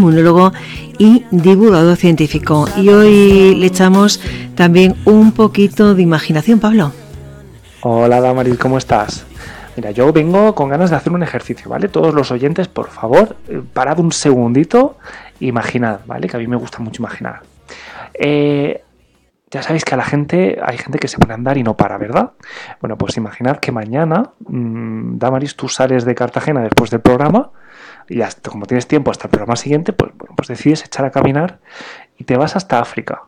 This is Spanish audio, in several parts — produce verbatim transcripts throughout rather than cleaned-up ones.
inmunólogo y divulgador científico. Y hoy le echamos también un poquito de imaginación, Pablo. Hola Damaris, ¿cómo estás? Mira, yo vengo con ganas de hacer un ejercicio, ¿vale? Todos los oyentes, por favor, parad un segundito, imaginad, ¿vale? Que a mí me gusta mucho imaginar. Eh, ya sabéis que a la gente, hay gente que se pone a andar y no para, ¿verdad? Bueno, pues imaginad que mañana, mmm, Damaris, tú sales de Cartagena después del programa y hasta, como tienes tiempo hasta el programa siguiente, pues, bueno, pues decides echar a caminar y te vas hasta África.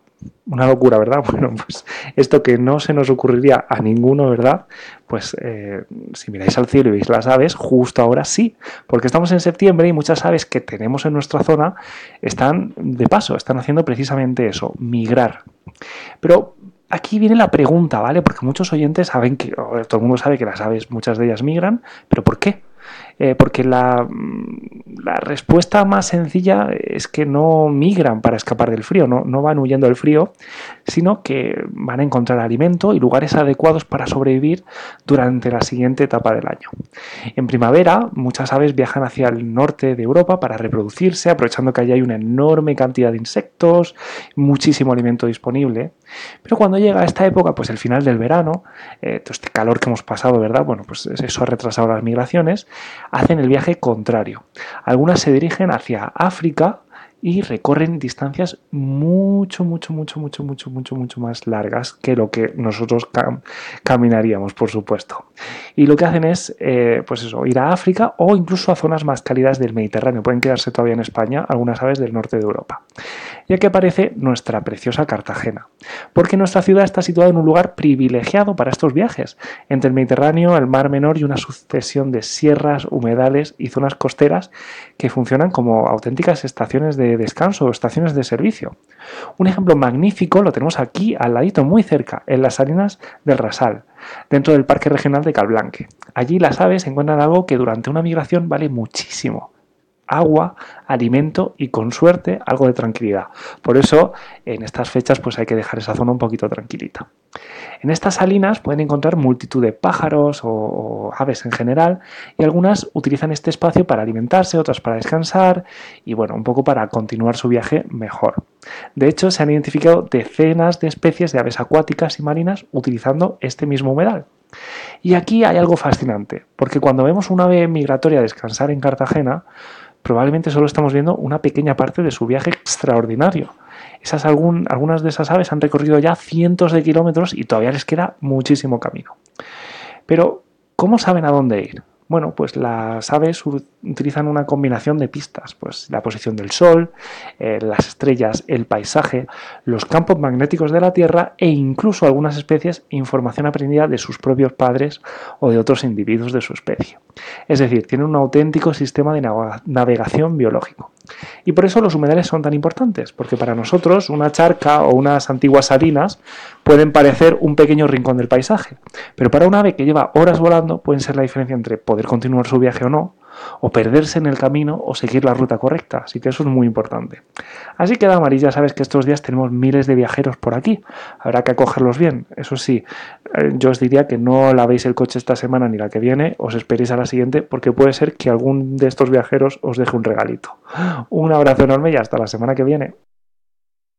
Una locura, ¿verdad? Bueno, pues esto que no se nos ocurriría a ninguno, ¿verdad? Pues eh, si miráis al cielo y veis las aves, justo ahora sí, porque estamos en septiembre y muchas aves que tenemos en nuestra zona están de paso, están haciendo precisamente eso, migrar. Pero aquí viene la pregunta, ¿vale? Porque muchos oyentes saben que, todo el mundo sabe que las aves, muchas de ellas migran, pero ¿por qué? Eh, porque la, la respuesta más sencilla es que no migran para escapar del frío, no, no van huyendo del frío, sino que van a encontrar alimento y lugares adecuados para sobrevivir durante la siguiente etapa del año. En primavera, muchas aves viajan hacia el norte de Europa para reproducirse, aprovechando que allí hay una enorme cantidad de insectos, muchísimo alimento disponible. Pero cuando llega esta época, pues el final del verano, eh, todo este calor que hemos pasado, ¿verdad? Bueno, pues eso ha retrasado las migraciones, hacen el viaje contrario. Algunas se dirigen hacia África y recorren distancias mucho, mucho, mucho, mucho, mucho, mucho, mucho más largas que lo que nosotros cam- caminaríamos, por supuesto. Y lo que hacen es, eh, pues eso, ir a África o incluso a zonas más cálidas del Mediterráneo. Pueden quedarse todavía en España algunas aves del norte de Europa. Y aquí aparece nuestra preciosa Cartagena, porque nuestra ciudad está situada en un lugar privilegiado para estos viajes, entre el Mediterráneo, el Mar Menor y una sucesión de sierras, humedales y zonas costeras que funcionan como auténticas estaciones de descanso o estaciones de servicio. Un ejemplo magnífico lo tenemos aquí al ladito, muy cerca, en las Salinas del Rasal, dentro del Parque Regional de Calblanque. Allí las aves encuentran algo que durante una migración vale muchísimo: agua, alimento y, con suerte, algo de tranquilidad. Por eso, en estas fechas, pues hay que dejar esa zona un poquito tranquilita. En estas salinas pueden encontrar multitud de pájaros o, o aves en general, y algunas utilizan este espacio para alimentarse, otras para descansar y, bueno, un poco para continuar su viaje mejor. De hecho, se han identificado decenas de especies de aves acuáticas y marinas utilizando este mismo humedal. Y aquí hay algo fascinante, porque cuando vemos una ave migratoria descansar en Cartagena, probablemente solo estamos viendo una pequeña parte de su viaje extraordinario. Esas algún, algunas de esas aves han recorrido ya cientos de kilómetros y todavía les queda muchísimo camino. Pero, ¿cómo saben a dónde ir? Bueno, pues las aves utilizan una combinación de pistas, pues la posición del sol, eh, las estrellas, el paisaje, los campos magnéticos de la Tierra e incluso algunas especies información aprendida de sus propios padres o de otros individuos de su especie. Es decir, tienen un auténtico sistema de navegación biológico. Y por eso los humedales son tan importantes, porque para nosotros una charca o unas antiguas salinas pueden parecer un pequeño rincón del paisaje, pero para un ave que lleva horas volando pueden ser la diferencia entre poder continuar su viaje o no, o perderse en el camino o seguir la ruta correcta, así que eso es muy importante. Así que, Damaris, ya sabes que estos días tenemos miles de viajeros por aquí, habrá que acogerlos bien. Eso sí, yo os diría que no lavéis el coche esta semana ni la que viene, os esperéis a la siguiente, porque puede ser que algún de estos viajeros os deje un regalito. Un abrazo enorme y hasta la semana que viene.